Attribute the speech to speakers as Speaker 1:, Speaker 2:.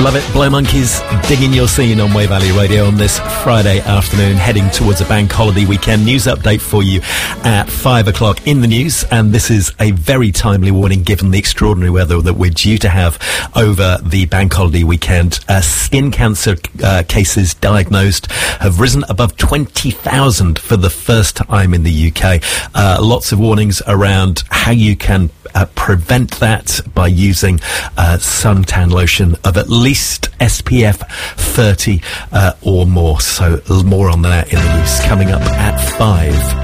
Speaker 1: Love it. Blow Monkeys, digging your scene on Wave Valley Radio on this Friday afternoon, heading towards a bank holiday weekend. News update for you at 5 o'clock in the news. And this is a very timely warning given the extraordinary weather that we're due to have over the bank holiday weekend. Skin cancer cases diagnosed have risen above 20,000 for the first time in the UK. Lots of warnings around how you can prevent that by using suntan lotion of at least SPF 30 or more. So more on that in the news coming up at 5.